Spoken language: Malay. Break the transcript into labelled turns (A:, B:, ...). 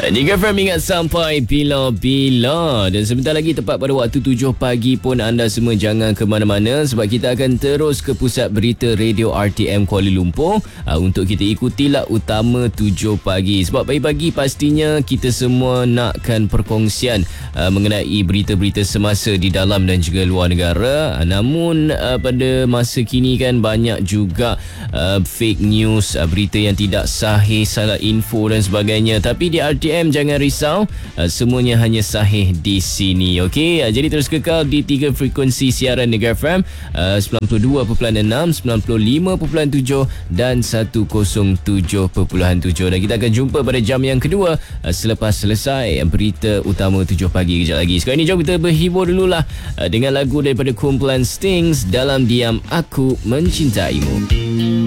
A: Nigar FM ingat sampai bila-bila. Dan sebentar lagi tepat pada waktu 7 pagi pun anda semua jangan ke mana-mana sebab kita akan terus ke pusat berita Radio RTM Kuala Lumpur untuk kita ikutilah utama 7 pagi. Sebab pagi-pagi pastinya kita semua nakkan perkongsian mengenai berita-berita semasa di dalam dan juga luar negara. Namun pada masa kini kan banyak juga fake news, berita yang tidak sahih, salah info dan sebagainya. Tapi di RTM jangan risau, semuanya hanya sahih di sini. Okey, jadi terus kekal di 3 frekuensi siaran Nigar FM, 92.6, 95.7 dan 107.7. Dan kita akan jumpa pada jam yang kedua selepas selesai berita utama 7 pagi kejap lagi. Sekarang ni jom kita berhibur dululah dengan lagu daripada kumpulan Stings, Dalam Diam Aku Mencintaimu.